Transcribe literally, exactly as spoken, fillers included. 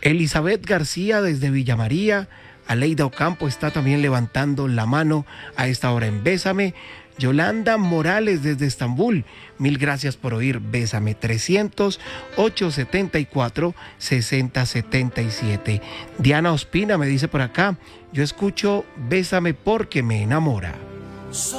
Elizabeth García desde Villa María. Aleida Ocampo está también levantando la mano a esta hora en Bésame. Yolanda Morales desde Estambul, mil gracias por oír Bésame. Trescientos, ochocientos setenta y cuatro, sesenta setenta y siete. Diana Ospina me dice por acá, yo escucho Bésame porque me enamora.